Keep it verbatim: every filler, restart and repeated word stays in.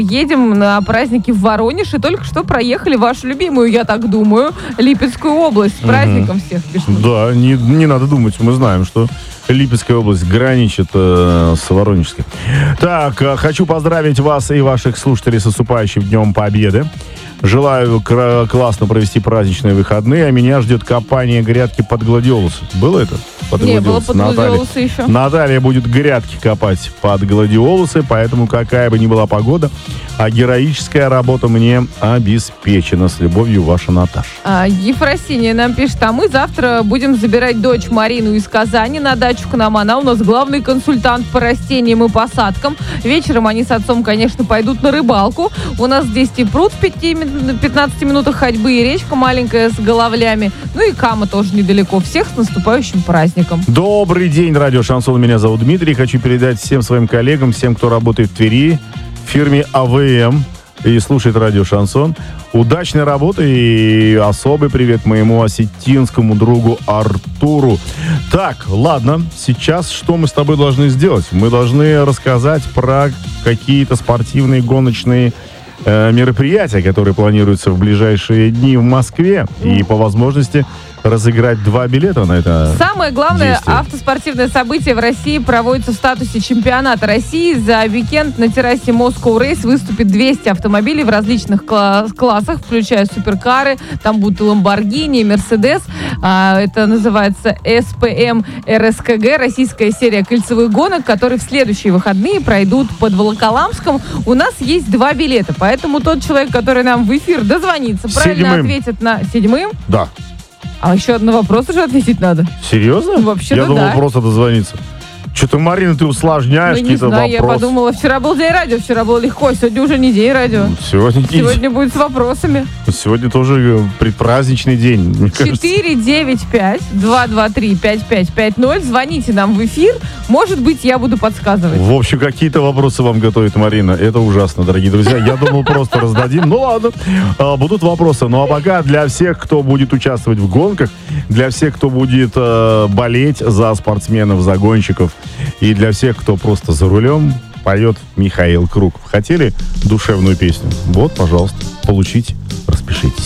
Едем на праздники в Воронеж и только что проехали вашу любимую, я так думаю, Липецкую область. С праздником угу. всех пишут. Да, не, не надо думать, мы знаем, что Липецкая область граничит э, с Воронежской. Так, э, хочу поздравить вас и ваших слушателей с наступающим Днем Победы. Желаю кра- классно провести праздничные выходные, а меня ждет копание грядки под гладиолусы. Было это? Под Не, было под гладиолусы еще. Наталья будет грядки копать под гладиолусы, поэтому какая бы ни была погода, а героическая работа мне обеспечена. С любовью, ваша Наташа. А, Ефросинья нам пишет, а мы завтра будем забирать дочь Марину из Казани на дачу к нам. Она у нас главный консультант по растениям и посадкам. Вечером они с отцом, конечно, пойдут на рыбалку. У нас здесь и пруд в пятнадцати минутах ходьбы, и речка маленькая с головлями. Ну и Кама тоже недалеко. Всех с наступающим праздником. Добрый день, радио Шансон. Меня зовут Дмитрий. Хочу передать всем своим коллегам, всем, кто работает в Твери, в фирме АВМ и слушает радио Шансон, удачной работы и особый привет моему осетинскому другу Артуру. Так, ладно, сейчас что мы с тобой должны сделать? Мы должны рассказать про какие-то спортивные гоночные э, мероприятия, которые планируются в ближайшие дни в Москве, и по возможности разыграть два билета на это Самое главное действие. Автоспортивное событие в России проводится в статусе чемпионата России. За уикенд на террасе Moscow Race выступит двести автомобилей в различных кла- классах, включая суперкары. Там будут и Lamborghini, и Mercedes. А, это называется эс пэ эм эр эс ка джи, российская серия кольцевых гонок, которые в следующие выходные пройдут под Волоколамском. У нас есть два билета, поэтому тот человек, который нам в эфир дозвонится, правильно Седьмым. ответит на седьмым. Да. А еще на вопрос уже ответить надо. Серьезно? Вообще-то Я думал, да. просто дозвониться. Что-то, Марина, ты усложняешь Ну, не какие-то знаю, вопросы. я подумала, вчера был день радио, вчера было легко, сегодня уже не день радио. Сегодня, Сегодня будет с вопросами. Сегодня тоже предпраздничный день, мне кажется. четыре девять пять два два три пять пять пять ноль. Звоните нам в эфир. Может быть, я буду подсказывать. В общем, какие-то вопросы вам готовит Марина. Это ужасно, дорогие друзья. Я думал, просто раздадим. Ну ладно, а, будут вопросы. Ну а пока для всех, кто будет участвовать в гонках, для всех, кто будет а, болеть за спортсменов, за гонщиков, и для всех, кто просто за рулем, поет Михаил Круг. Хотели душевную песню? Вот, пожалуйста, получите, распишитесь.